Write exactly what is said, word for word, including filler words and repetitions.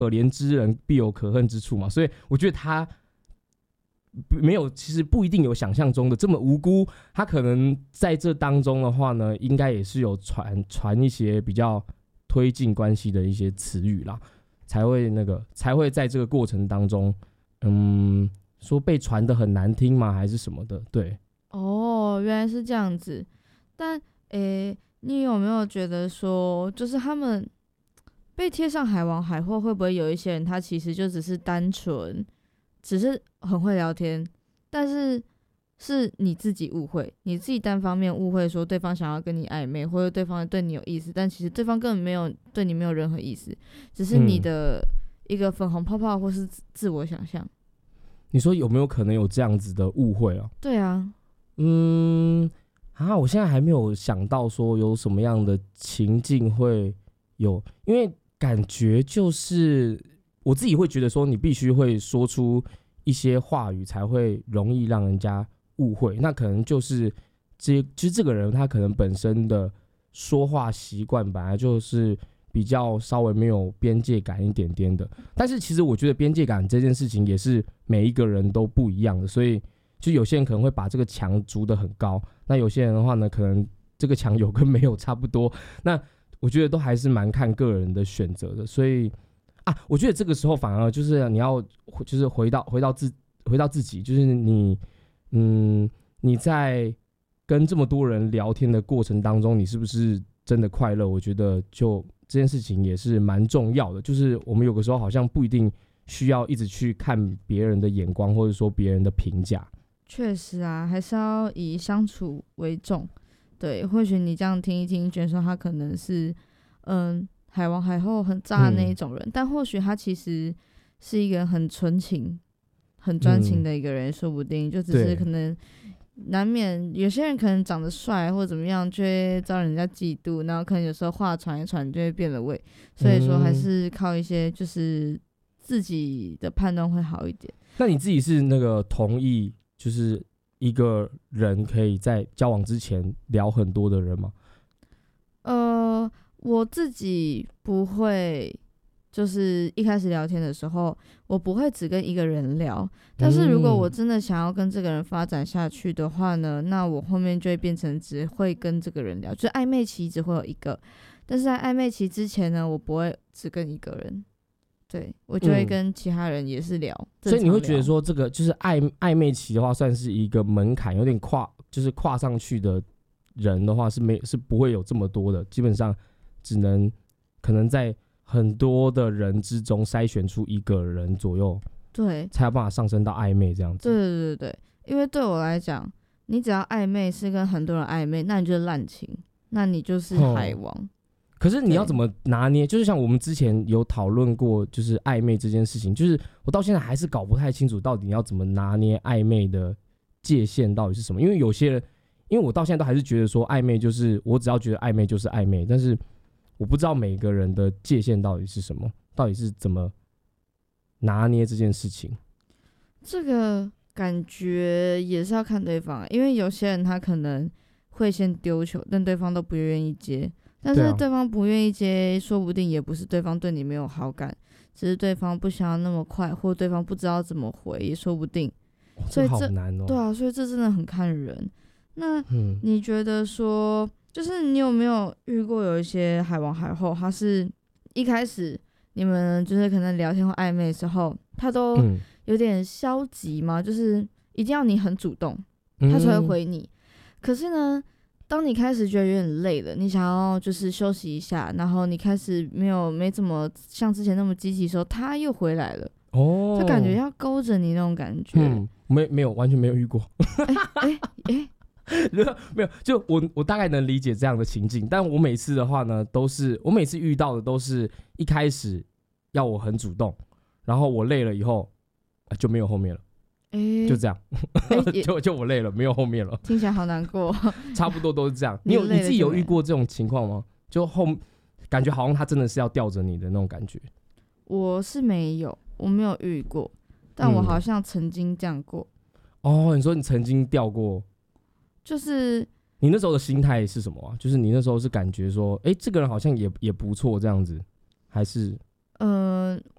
可怜之人必有可恨之处嘛，所以我觉得他没有，其实不一定有想象中的这么无辜。他可能在这当中的话呢，应该也是有传传一些比较推进关系的一些词语啦，才会那个才会在这个过程当中，嗯，说被传得很难听吗？还是什么的？对。 哦，原来是这样子。但诶，你有没有觉得说，就是他们被贴上海王海后，会不会有一些人他其实就只是单纯，只是很会聊天，但是是你自己误会，你自己单方面误会说对方想要跟你暧昧，或者对方对你有意思，但其实对方根本没有对你没有任何意思，只是你的一个粉红泡泡或是自我想象。 你说有没有可能有这样子的误会啊？ 对啊， 嗯，啊，我现在还没有想到说有什么样的情境会有，因为感觉就是我自己会觉得说，你必须会说出一些话语才会容易让人家误会。那可能就是这，其实这个人他可能本身的说话习惯本来就是比较稍微没有边界感一点点的。但是其实我觉得边界感这件事情也是每一个人都不一样的，所以就有些人可能会把这个墙筑得很高，那有些人的话呢，可能这个墙有跟没有差不多。那我觉得都还是蛮看个人的选择的，所以啊，我觉得这个时候反而就是你要就是回到回到自回到自己，就是你嗯你在跟这么多人聊天的过程当中，你是不是真的快乐？我觉得就这件事情也是蛮重要的，就是我们有个时候好像不一定需要一直去看别人的眼光，或者说别人的评价。 确实啊，还是要以相处为重。对，或许你这样听一听，觉得说他可能是嗯海王海后很渣的那一种人，嗯、但或许他其实是一个很纯情、很专情的一个人，嗯、说不定就只是可能难免有些人可能长得帅或怎么样，就会招人家嫉妒，然后可能有时候话传一传就会变了味，所以说还是靠一些就是自己的判断会好一点。 那你自己是那个同意？就是一个人可以在交往之前聊很多的人吗？ 呃，我自己不会，就是一开始聊天的时候，我不会只跟一个人聊。但是如果我真的想要跟这个人发展下去的话呢，那我后面就会变成只会跟这个人聊，就是暧昧期只会有一个。但是在暧昧期之前呢，我不会只跟一个人。对，我就会跟其他人也是聊，嗯、 所以你会觉得说，这个就是暧暧昧期的话，算是一个门槛，有点跨，就是跨上去的人的话是没是不会有这么多的，基本上只能可能在很多的人之中筛选出一个人左右， 对， 才有办法上升到暧昧这样子。 对对对对，因为对我来讲，你只要暧昧是跟很多人暧昧，那你就是滥情，那你就是海王。哦， 可是你要怎么拿捏？就是像我们之前有讨论过，就是暧昧这件事情，就是我到现在还是搞不太清楚，到底你要怎么拿捏暧昧的界限到底是什么？因为有些人，因为我到现在都还是觉得说暧昧就是我只要觉得暧昧就是暧昧，但是我不知道每个人的界限到底是什么，到底是怎么拿捏这件事情。 这个感觉也是要看对方，因为有些人他可能会先丢球，但对方都不愿意接。但是对方不愿意接，说不定也不是对方对你没有好感，只是对方不想要那么快，或对方不知道怎么回，也说不定。 哦、所以这好难哦。 对啊，所以这真的很看人。那你觉得说，就是你有没有遇过有一些海王海后，他是一开始你们就是可能聊天或暧昧的时候，他都有点消极吗？就是一定要你很主动，他才会回你。嗯、可是呢？当你开始觉得有点累了，你想要就是休息一下，然后你开始没有没怎么像之前那么积极的时候，他又回来了，哦，就感觉要勾着你那种感觉。 嗯，没没有完全没有遇过。哎哎哎，没有，就我我大概能理解这样的情境，但我每次的话呢，都是我每次遇到的都是一开始要我很主动，然后我累了以后、呃、就没有后面了。欸、就这样，欸、就就我累了，没有后面了。 听起来好难过。 差不多都是这样。你有你自己有遇过这种情况吗？就后感觉好像他真的是要吊着你的那种感觉。 我是没有，我没有遇过，但我好像曾经这样过。 嗯、哦，你说你曾经吊过， 就是你那时候的心态是什么啊？就是你那时候是感觉说，哎、欸，这个人好像也也不错这样子，还是？ 呃，